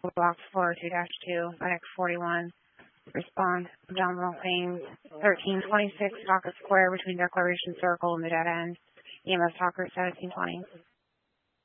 Box 402-2, FedEx 41. Respond. Abdominal pain. 1326 Talker Square between Declaration Circle and the dead end. EMS Talker 1720.